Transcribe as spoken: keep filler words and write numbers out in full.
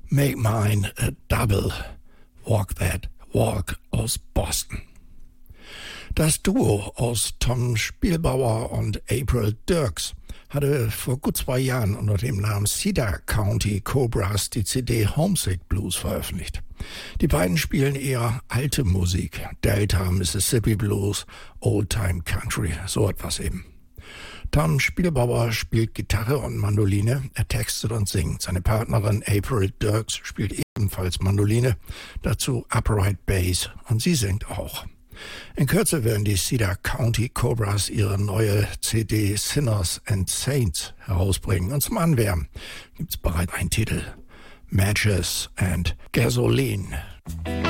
Make Mine a Double, Walk That Walk aus Boston. Das Duo aus Tom Spielbauer und April Dirks hatte vor gut zwei Jahren unter dem Namen Cedar County Cobras die C D Homesick Blues veröffentlicht. Die beiden spielen eher alte Musik, Delta, Mississippi Blues, Old Time Country, so etwas eben. Tom Spielbauer spielt Gitarre und Mandoline, er textet und singt. Seine Partnerin April Dirks spielt ebenfalls Mandoline, dazu Upright Bass und sie singt auch. In Kürze werden die Cedar County Cobras ihre neue C D Sinners and Saints herausbringen. Und zum Anwärmen gibt's bereits einen Titel, Matches and Gasoline.